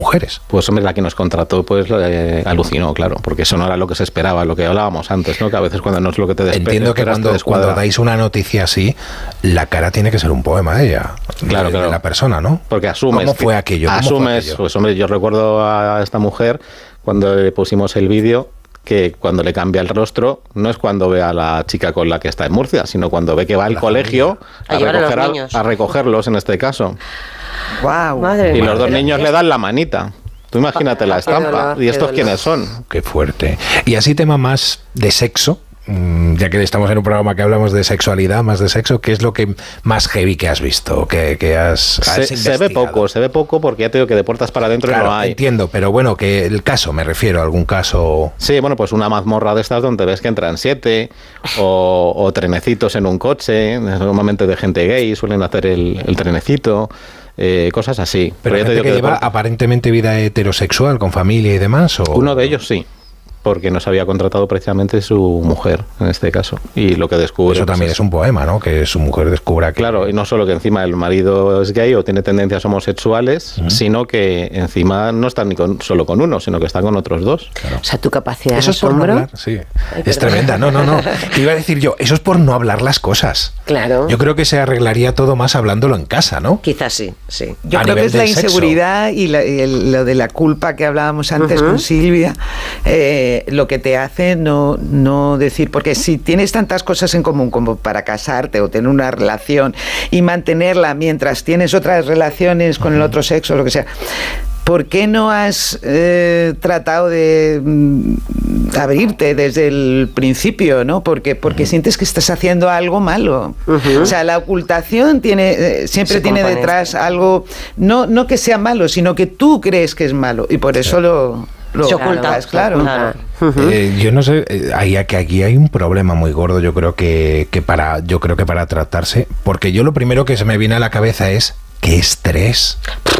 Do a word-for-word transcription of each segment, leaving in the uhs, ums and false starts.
mujeres. Pues hombre, la que nos contrató pues eh, alucinó, claro, porque eso no era lo que se esperaba, lo que hablábamos antes, ¿no? Que a veces cuando no es lo que te despedes, entiendo que cuando, cuando dais una noticia así, la cara tiene que ser un poema de ella, claro, de, claro. de la persona, ¿no? Porque asumes. ¿Cómo fue aquello? ¿Cómo Asumes, fue aquello? Pues hombre, yo recuerdo a esta mujer cuando le pusimos el vídeo, que cuando le cambia el rostro no es cuando ve a la chica con la que está en Murcia, sino cuando ve que va al la colegio a, a, recoger a, a recogerlos en este caso. Wow. Madre y los dos niños le dan la manita. Tú imagínate la estampa. Dolor, ¿y estos quiénes son? Qué fuerte. Y así tema más de sexo, ya que estamos en un programa que hablamos de sexualidad, más de sexo, ¿qué es lo que más heavy que has visto? Que, que has, has se, se ve poco, se ve poco porque ya te digo que de puertas para adentro claro, no hay. Entiendo, pero bueno, que el caso, me refiero, algún caso... Sí, bueno, pues una mazmorra de estas donde ves que entran siete, o, o trenecitos en un coche, normalmente de gente gay, suelen hacer el, el trenecito... Eh, cosas así. Pero, Pero gente que, que lleva deporte... aparentemente vida heterosexual, con familia y demás, ¿o? Uno de ellos sí, porque nos había contratado precisamente su mujer, en este caso, y lo que descubre... Eso también pues, es un poema, ¿no? Que su mujer descubra que... Claro, y no solo que encima el marido es gay o tiene tendencias homosexuales, uh-huh. sino que encima no está ni con, solo con uno, sino que está con otros dos. Claro. O sea, tu capacidad eso de asombro... Es por no hablar, sí. Ay, es tremenda, no, no, no. Te iba a decir yo, eso es por no hablar las cosas. Claro. Yo creo que se arreglaría todo más hablándolo en casa, ¿no? Quizás sí, sí. Yo a creo que es la inseguridad sexo. y, la, y el, lo de la culpa que hablábamos antes uh-huh. con Silvia, eh, lo que te hace no, no decir, porque si tienes tantas cosas en común como para casarte o tener una relación y mantenerla mientras tienes otras relaciones con el otro sexo, lo que sea, ¿por qué no has eh, tratado de mm, abrirte desde el principio, ¿no? Porque, porque uh-huh. sientes que estás haciendo algo malo. Uh-huh. O sea, la ocultación tiene eh, siempre Se tiene detrás esto. algo, no, no que sea malo, sino que tú crees que es malo y por eso sí. lo... Lo se oculta, es claro. claro. Uh-huh. Eh, yo no sé, eh, hay, que aquí hay un problema muy gordo, yo creo que, que para, yo creo que para tratarse, porque yo lo primero que se me viene a la cabeza es qué estrés.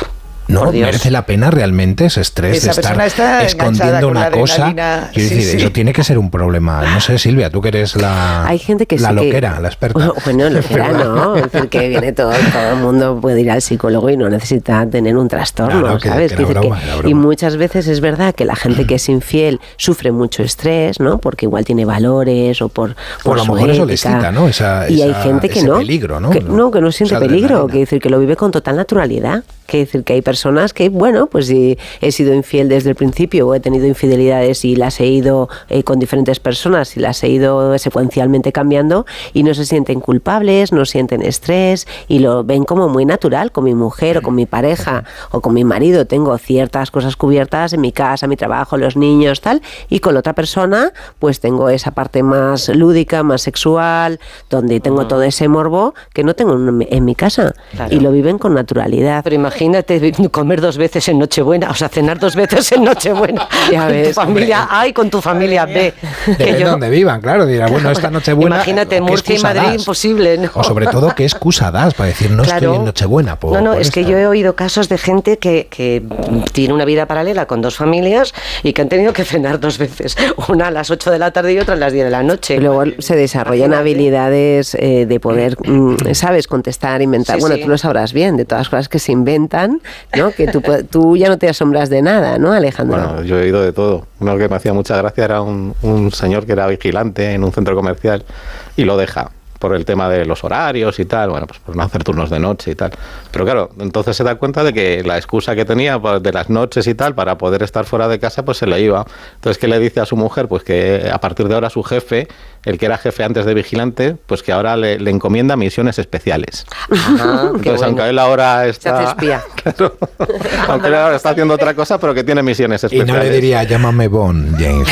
¿No merece la pena realmente ese estrés Esa de estar está escondiendo una cosa? Quiero sí, decir, sí. eso tiene que ser un problema. No sé, Silvia, tú que eres la, Hay gente que la sí loquera, que... la experta. Bueno, loquera no, es decir, que viene todo, todo el mundo puede ir al psicólogo y no necesita tener un trastorno, claro, que, ¿sabes? Que que broma, que, y muchas veces es verdad que la gente que es infiel sufre mucho estrés, ¿no? Porque igual tiene valores o por, por, por a lo mejor eso les quita, ¿no? Esa, y esa, hay gente que ese no, peligro, ¿no? Que, no, que no siente peligro, que decir que lo vive con total naturalidad. Que decir que hay personas que, bueno, pues si he sido infiel desde el principio o he tenido infidelidades y las he ido eh, con diferentes personas y las he ido secuencialmente cambiando y no se sienten culpables, no sienten estrés y lo ven como muy natural. Con mi mujer o con mi pareja o con mi marido tengo ciertas cosas cubiertas en mi casa, mi trabajo, los niños, tal, y con la otra persona pues tengo esa parte más lúdica, más sexual, donde tengo uh-huh. todo ese morbo que no tengo en, en mi casa. Claro. Y lo viven con naturalidad. Pero imagínate comer dos veces en Nochebuena, o sea, cenar dos veces en Nochebuena. Ya ves, tu familia A y con tu familia B. Depende de donde vivan, claro. Dirá, bueno, esta Nochebuena... Imagínate, Murcia y Madrid, das? imposible, ¿no? O sobre todo, ¿qué excusa das para decir no claro. estoy en Nochebuena? Por, no, no, por es esta. que yo he oído casos de gente que, que tiene una vida paralela con dos familias y que han tenido que cenar dos veces. Una a las ocho de la tarde y otra a las diez de la noche. Y luego se desarrollan Imagínate. habilidades eh, de poder, mm, ¿sabes? Contestar, inventar. Sí, bueno, sí. tú lo sabrás bien, de todas las cosas que se inventan, ¿no? Que tú, tú ya no te asombras de nada, ¿no, Alejandro? Bueno, yo he oído de todo. Uno que me hacía mucha gracia era un, un señor que era vigilante en un centro comercial y lo deja por el tema de los horarios y tal, bueno, pues por no hacer turnos de noche y tal. Pero claro, entonces se da cuenta de que la excusa que tenía pues, de las noches y tal para poder estar fuera de casa, pues se le iba. Entonces, ¿qué le dice a su mujer? Pues que a partir de ahora su jefe, el que era jefe antes de vigilante, pues que ahora le, le encomienda misiones especiales. Ajá, entonces, bueno. aunque él ahora está... Se hace espía. Claro, aunque él ahora está haciendo otra cosa, pero que tiene misiones especiales. Y no le diría, llámame Bond, James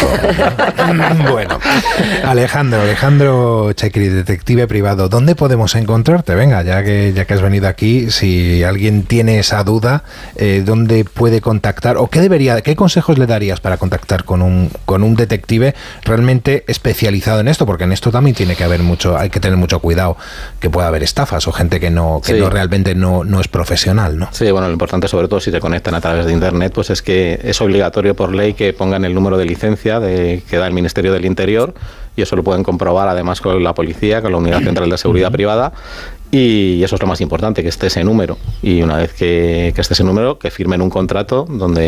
Bond. Bueno, Alejandro, Alejandro Checri, detective privado, ¿dónde podemos encontrarte? Venga, ya que ya que has venido aquí, si alguien tiene esa duda, eh, ¿dónde puede contactar? ¿O qué debería, qué consejos le darías para contactar con un con un detective realmente especializado en esto? Porque en esto también tiene que haber mucho, hay que tener mucho cuidado, que pueda haber estafas o gente que no que sí. no realmente no, no es profesional, ¿no? Sí, bueno, lo importante, sobre todo si te conectan a través de internet, pues es que es obligatorio por ley que pongan el número de licencia de, que da el Ministerio del Interior, y eso lo pueden comprobar además con la policía, con la Unidad Central de Seguridad Privada, Y eso es lo más importante, que esté ese número. Y una vez que, que esté ese número, que firmen un contrato donde